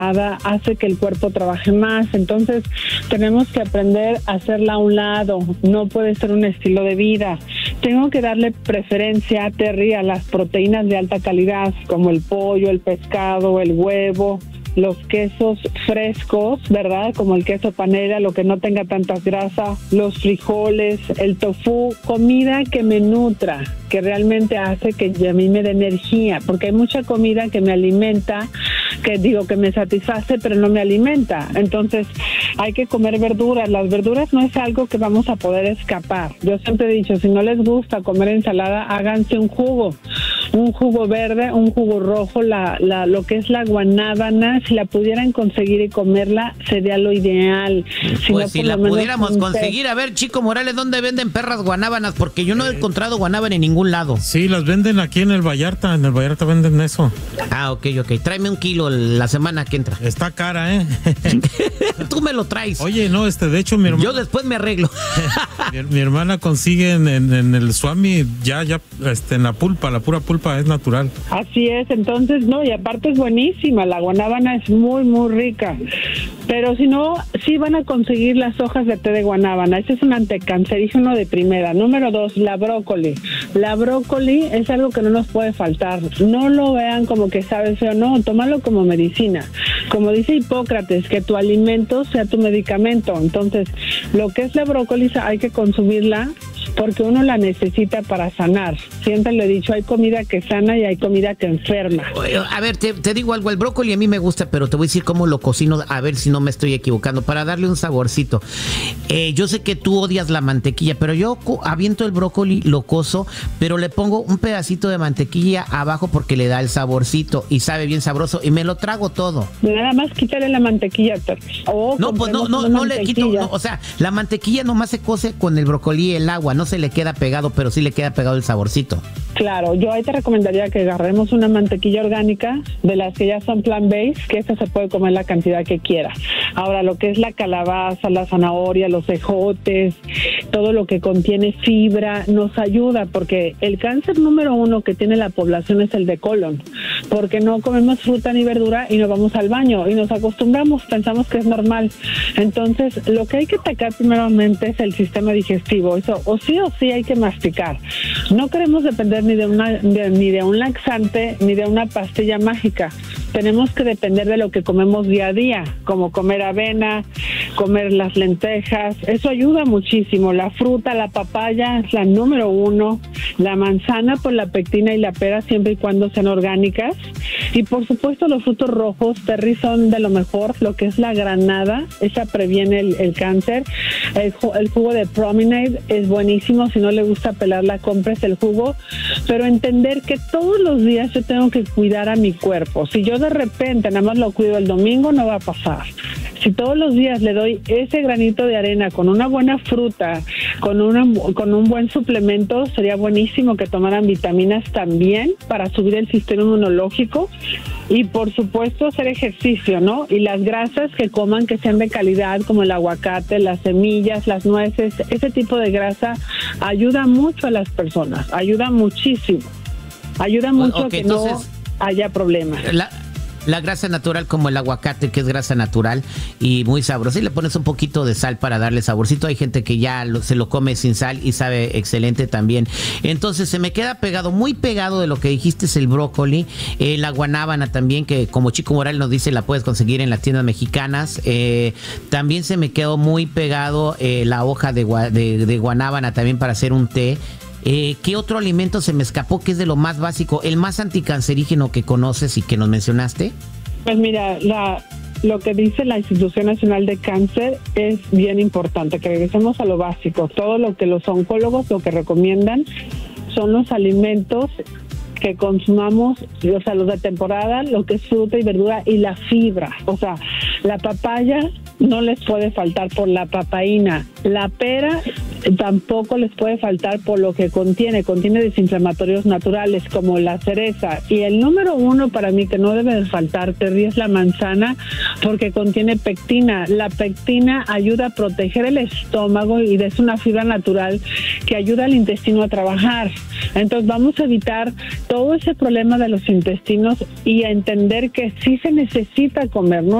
hace que el cuerpo trabaje más. Entonces tenemos que aprender a hacerla a un lado. No puede ser un estilo de vida. Tengo que darle preferencia, Terry, a las proteínas de alta calidad, como el pollo, el pescado, el huevo, los quesos frescos, ¿verdad? Como el queso panela, lo que no tenga tantas grasas, los frijoles, el tofu, comida que me nutra, que realmente hace que a mí me dé energía, porque hay mucha comida que me alimenta, que digo que me satisface, pero no me alimenta. Entonces hay que comer verduras. Las verduras no es algo que vamos a poder escapar. Yo siempre he dicho, si no les gusta comer ensalada, háganse un jugo verde, un jugo rojo, lo que es la guanábana, si la pudieran conseguir y comerla, sería lo ideal. Pues si la pudiéramos conseguir, a ver, Chico Morales, ¿dónde venden perras guanábanas? Porque yo no he encontrado guanábana en ningún lado. Sí, las venden aquí en el Vallarta venden eso. Ah, ok, tráeme 1 kilo la semana que entra. Está cara, ¿eh? Tú me lo traes. Oye, no, de hecho mi hermana... Yo después me arreglo. mi hermana consigue en el Swami ya en la pura pulpa es natural. Así es, entonces, no, y aparte es buenísima, la guanábana es muy, muy rica. Pero si no, sí van a conseguir las hojas de té de guanábana. Ese es un anticancerígeno de primera. Número 2, la brócoli. La brócoli es algo que no nos puede faltar. No lo vean como que sabe feo, no, tómalo como medicina. Como dice Hipócrates, que tu alimento sea tu medicamento. Entonces, lo que es la brócoli hay que consumirla porque uno la necesita para sanar. Siempre le he dicho, hay comida que sana y hay comida que enferma. A ver, te digo algo, el brócoli a mí me gusta, pero te voy a decir cómo lo cocino, a ver si no me estoy equivocando, para darle un saborcito. Yo sé que tú odias la mantequilla, pero yo aviento el brócoli, lo cozo, pero le pongo un pedacito de mantequilla abajo porque le da el saborcito y sabe bien sabroso y me lo trago todo. Nada más quítale la mantequilla, no, pues no le quito, no, o sea, la mantequilla nomás se cose con el brócoli y el agua, no se le queda pegado, pero sí le queda pegado el saborcito. Claro, yo ahí te recomendaría que agarremos una mantequilla orgánica de las que ya son plant-based, que esa se puede comer la cantidad que quiera. Ahora, lo que es la calabaza, la zanahoria, los ejotes, todo lo que contiene fibra, nos ayuda, porque el cáncer número 1 que tiene la población es el de colon, porque no comemos fruta ni verdura y no vamos al baño y nos acostumbramos, pensamos que es normal. Entonces, lo que hay que atacar primeramente es el sistema digestivo, eso o sí hay que masticar. No queremos depender ni de un laxante ni de una pastilla mágica. Tenemos que depender de lo que comemos día a día, como comer avena, comer las lentejas. Eso ayuda muchísimo. La fruta, la papaya es la número 1. La manzana por la pectina y la pera, siempre y cuando sean orgánicas. Y por supuesto los frutos rojos, Terry, son de lo mejor. Lo que es la granada, esa previene el cáncer. El jugo de Promenade es buenísimo. Si no le gusta pelarla, compres el jugo. Pero entender que todos los días yo tengo que cuidar a mi cuerpo. Si yo de repente nada más lo cuido el domingo, no va a pasar. Si todos los días le doy ese granito de arena con una buena fruta, con un buen suplemento, sería buenísimo que tomaran vitaminas también para subir el sistema inmunológico y por supuesto hacer ejercicio, ¿no? Y las grasas que coman que sean de calidad, como el aguacate, las semillas, las nueces, ese tipo de grasa ayuda mucho a las personas, ayuda muchísimo, ayuda mucho a que no haya problemas. La grasa natural, como el aguacate, que es grasa natural y muy sabrosa, y le pones un poquito de sal para darle saborcito. Hay gente que ya se lo come sin sal y sabe excelente también. Entonces se me queda pegado, muy pegado de lo que dijiste, es el brócoli, la guanábana también, que como Chico Morales nos dice, la puedes conseguir en las tiendas mexicanas. También se me quedó muy pegado la hoja de guanábana también para hacer un té. ¿Qué otro alimento se me escapó que es de lo más básico, el más anticancerígeno que conoces y que nos mencionaste? Pues mira, lo que dice la Institución Nacional de Cáncer es bien importante, que regresemos a lo básico. Todo lo que los oncólogos lo que recomiendan son los alimentos que consumamos, o sea, los de temporada, lo que es fruta y verdura y la fibra. O sea, la papaya no les puede faltar por la papaína. La pera tampoco les puede faltar por lo que contiene desinflamatorios naturales como la cereza. Y el número 1 para mí que no debe de faltar, Terry, es la manzana, porque contiene pectina. La pectina ayuda a proteger el estómago y es una fibra natural que ayuda al intestino a trabajar. Entonces vamos a evitar todo ese problema de los intestinos y a entender que sí se necesita comer, ¿no?